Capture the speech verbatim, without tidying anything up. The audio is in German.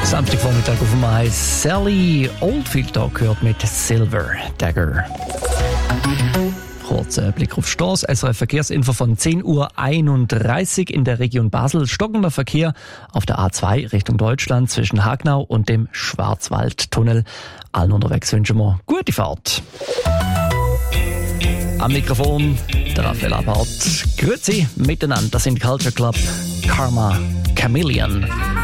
Samstagvormittag auf dem Eis. Sally Oldfield da gehört mit Silver Dagger. Kurzer Blick auf Stars. S R F Verkehrsinfo von zehn Uhr einunddreißig in der Region Basel. Stockender Verkehr auf der A zwei Richtung Deutschland zwischen Hagnau und dem Schwarzwaldtunnel. Allen unterwegs wünschen wir gute Fahrt. Am Mikrofon der Raphael Abart. Grüezi miteinander. Das sind Culture Club Karma Chameleon.